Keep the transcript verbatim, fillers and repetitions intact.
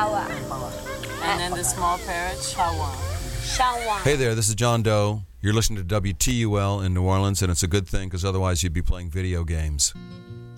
Bawa. And then the small parrot, Shawan. Shawan. Hey there, this is John Doe. You're listening to W T U L in New Orleans, and it's a good thing because otherwise you'd be playing video games.